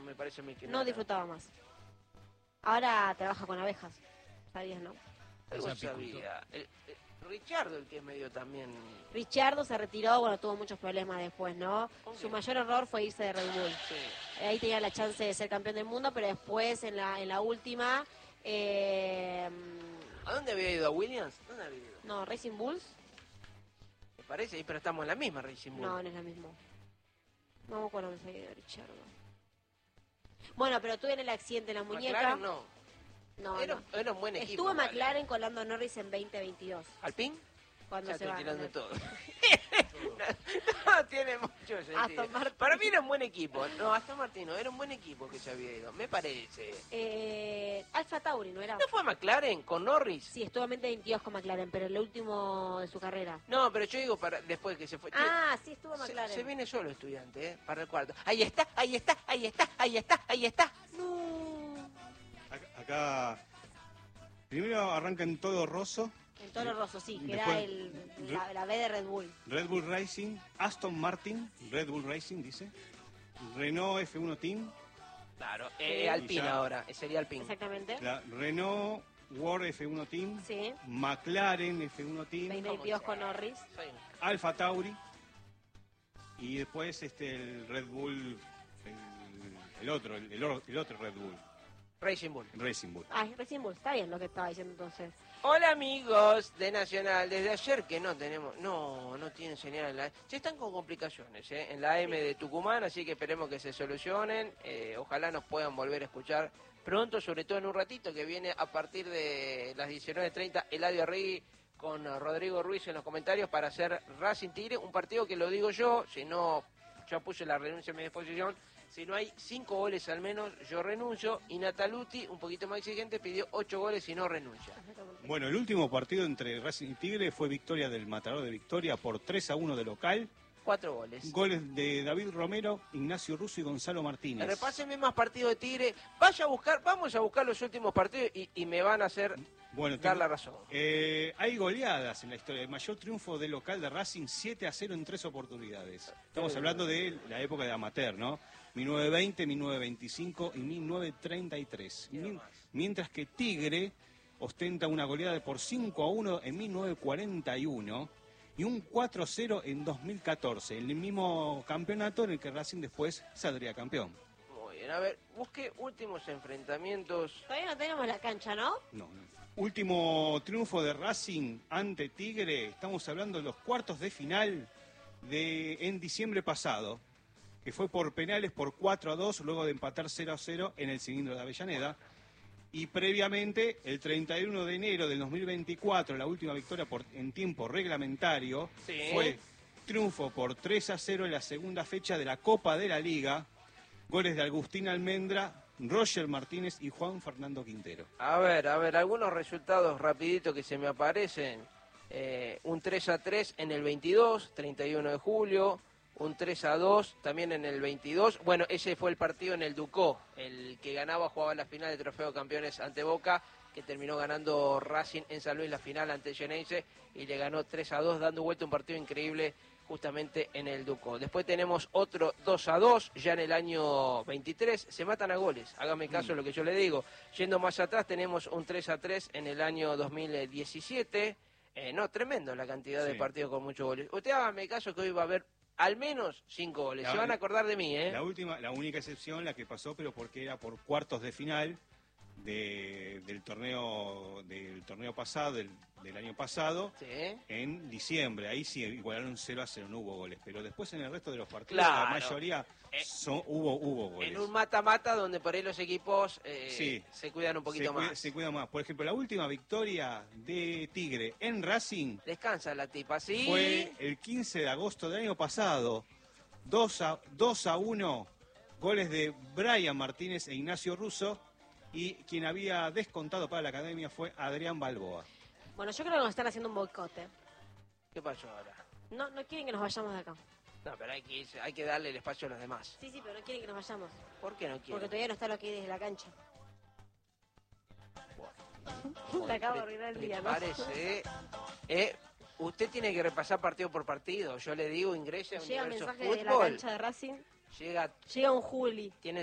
me parece a mí que No disfrutaba más. Ahora trabaja con abejas, ¿sabías, no? Algo sabía. Richardo, el que es medio también... Richardo se retiró, bueno, tuvo muchos problemas después, ¿no? Su mayor error fue irse de Red Bull. Sí. Ahí tenía la chance de ser campeón del mundo, pero después en la última... ¿A dónde había ido? ¿A Williams? ¿Dónde había ido? No, Racing Bulls. Me parece, pero estamos en la misma Racing Bull. No, no es la misma. No me acuerdo dónde se había ido Richardo. Bueno, pero tuve en el accidente en la muñeca. McLaren no. No, Era un buen equipo. Estuvo McLaren con Lando Norris en 2022. ¿Alpine? Cuando Ya se estoy va. tirando todo. no tiene mucho sentido. Aston Martin. Para mí era un buen equipo. No, Aston Martin no, era un buen equipo que se había ido, me parece. Alfa Tauri, ¿no era? ¿No fue McLaren con Norris? Sí, estuvo en 2022 con McLaren, pero el último de su carrera. No, pero yo digo para después que se fue. Ah, sí, estuvo McLaren. Se viene solo Estudiante, para el cuarto. Ahí está, ahí está, ahí está, ahí está, ahí está. No. Acá primero arranca en Toro Rosso. En Toro Rosso, sí, que Después, era la B de Red Bull. Red Bull Racing, Aston Martin, Red Bull Racing dice, Renault F1 Team. Claro, Sí. Alpine ahora, sería Alpine. Exactamente. Renault World F1 Team, Sí. McLaren F1 Team, 2022 con Norris. Alfa. Alfa Tauri y después el Red Bull, el otro Red Bull, Racing Bull. Racing Bull. Ah, Racing Bull, está bien lo que estaba diciendo entonces. Hola amigos de Nacional, desde ayer que no tenemos, no tienen señal en la... Se están con complicaciones en la AM de Tucumán, así que esperemos que se solucionen, ojalá nos puedan volver a escuchar pronto, sobre todo en un ratito que viene a partir de las 19:30 Eladio Arregui con Rodrigo Ruiz en los comentarios para hacer Racing Tigre, un partido que lo digo yo, si no, ya puse la renuncia a mi disposición. Si no hay 5 goles al menos, yo renuncio. Y Nataluti, un poquito más exigente, pidió 8 goles y no renuncia. Bueno, el último partido entre Racing y Tigre fue victoria del Matador de Victoria por 3-1 de local. 4 goles. Goles de David Romero, Ignacio Russo y Gonzalo Martínez. Repásenme más partidos de Tigre. Vamos a buscar los últimos partidos y me van a hacer dar la razón. Hay goleadas en la historia. El mayor triunfo del local de Racing, 7-0 en 3 oportunidades. Estamos hablando de la época de amateur, ¿no? 1920, 1925 y 1933. Mientras que Tigre ostenta una goleada por 5-1 en 1941 y un 4-0 en 2014, el mismo campeonato en el que Racing después saldría campeón. Muy bien, a ver, busque últimos enfrentamientos. Todavía no tenemos la cancha, ¿no? No. Último triunfo de Racing ante Tigre, estamos hablando de los cuartos de final en diciembre pasado, que fue por penales por 4-2, luego de empatar 0-0 en el cilindro de Avellaneda. Y previamente, el 31 de enero del 2024, la última victoria en tiempo reglamentario, fue triunfo por 3-0 en la segunda fecha de la Copa de la Liga. Goles de Agustín Almendra, Roger Martínez y Juan Fernando Quintero. A ver, algunos resultados rapiditos que se me aparecen. Un 3-3 en el 22, 31 de julio. Un 3-2 también en el 22. Bueno, ese fue el partido en el Ducó. El que ganaba jugaba la final de Trofeo de Campeones ante Boca, que terminó ganando Racing en San Luis la final ante Geneise y le ganó 3-2, dando vuelta un partido increíble justamente en el Ducó. Después tenemos otro 2-2 ya en el año 23. Se matan a goles, hágame caso de lo que yo le digo. Yendo más atrás tenemos un 3-3 en el año 2017. Tremendo la cantidad de partidos con muchos goles. Usted hágame caso que hoy va a haber al menos 5 goles. Se van a acordar de mí, ¿eh? La única excepción, la que pasó, pero porque era por cuartos de final del torneo pasado, del año pasado, en diciembre. Ahí sí igualaron 0-0, no hubo goles. Pero después en el resto de los partidos, la mayoría hubo goles. En un mata-mata donde por ahí los equipos se cuidan un poquito más. Se cuidan más. Por ejemplo, la última victoria de Tigre en Racing. Descansa la tipa, ¿sí? Fue el 15 de agosto del año pasado. 2-1, goles de Brian Martínez e Ignacio Russo. Y quien había descontado para la academia fue Adrián Balboa. Bueno, yo creo que nos están haciendo un boicote. ¿Qué pasó ahora? No quieren que nos vayamos de acá. No, pero hay que darle el espacio a los demás. Sí, pero no quieren que nos vayamos. ¿Por qué no quieren? Porque todavía no está lo que hay desde la cancha. Bueno, te acabo de arruinar el día, ¿no? Parece. Usted tiene que repasar partido por partido. Yo le digo, ingrese a Llega un Universo mensaje Fútbol. de la cancha de Racing. Llega un Juli. Tiene